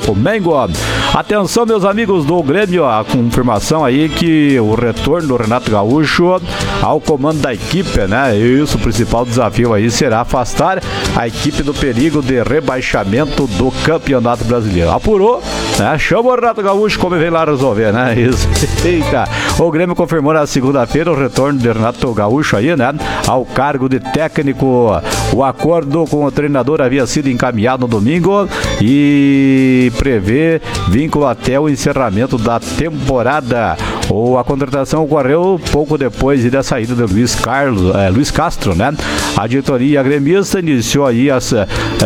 Flamengo. Atenção, meus amigos do Grêmio, a confirmação aí que o retorno do Renato Gaúcho ao comando da equipe, né? Isso, o principal desafio aí será afastar a equipe do perigo de rebaixamento do Campeonato Brasileiro. Apurou, né? Chama o Renato Gaúcho como vem lá resolver, né? Isso. Eita. O Grêmio confirmou na segunda-feira o retorno de Renato Gaúcho aí, né? Ao cargo de técnico. O acordo com o treinador havia sido encaminhado no domingo e prevê vínculo até o encerramento da temporada. A contratação ocorreu pouco depois da saída de Luiz Castro, né? A diretoria gremista iniciou aí as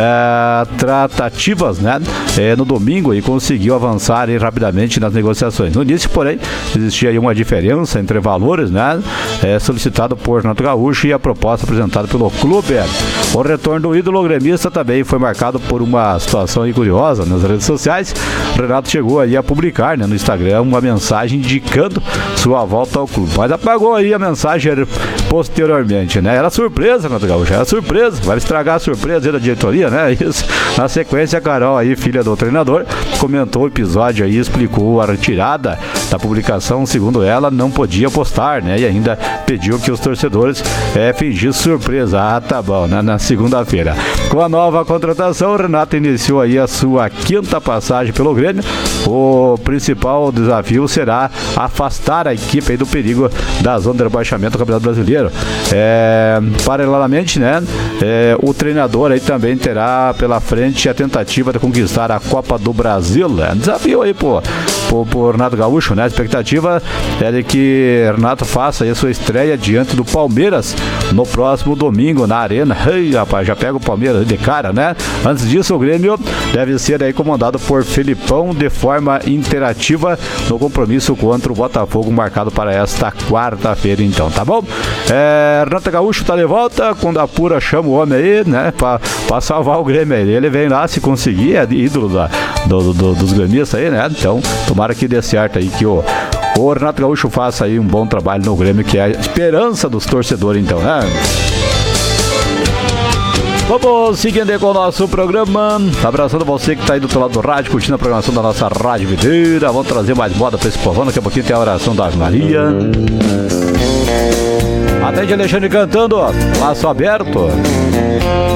tratativas, né? No domingo e conseguiu avançar aí rapidamente nas negociações. No início, porém, existia aí uma diferença entre valores, né? Solicitado por Renato Gaúcho e a proposta apresentada pelo clube. O retorno do ídolo gremista também foi marcado por uma situação aí curiosa nas redes sociais. O Renato chegou aí a publicar, né, no Instagram uma mensagem indicando sua volta ao clube, mas apagou aí a mensagem posteriormente, né? Era surpresa, Renato Gaúcho, era surpresa, vai estragar a surpresa aí da diretoria, né? Isso. Na sequência, a Carol aí, filha do treinador, comentou o episódio aí, explicou a retirada da publicação, segundo ela, não podia postar, né? E ainda pediu que os torcedores fingissem surpresa. Ah, tá bom, né? Na segunda-feira. Com a nova contratação, o Renato iniciou aí a sua quinta passagem pelo Grêmio. O principal desafio será afastar a equipe aí do perigo da zona de rebaixamento do Campeonato Brasileiro. Paralelamente, né? O treinador aí também terá pela frente a tentativa de conquistar a Copa do Brasil. Desafio aí por Renato Gaúcho, né? A expectativa é de que Renato faça aí a sua estreia diante do Palmeiras no próximo domingo na Arena. Ei, rapaz, já pega o Palmeiras de cara, né? Antes disso, o Grêmio deve ser aí comandado por Felipão de forma interativa no compromisso contra o Botafogo, marcado para esta quarta-feira, então, tá bom? Renato Gaúcho tá de volta, quando apura chama o homem aí, né? Pra salvar o Grêmio aí. Ele vem lá, se conseguir, é ídolo dos gremistas aí, né? Então, tomara que dê certo aí, que o Renato Gaúcho faça aí um bom trabalho no Grêmio, que é a esperança dos torcedores, então, né? Vamos seguindo com o nosso programa. Abraçando você que está aí do outro lado do rádio, curtindo a programação da nossa Rádio Videira. Vamos trazer mais moda para esse povão. Daqui a pouquinho tem a oração da Ave Maria. Atende Alexandre cantando, Laço Aberto.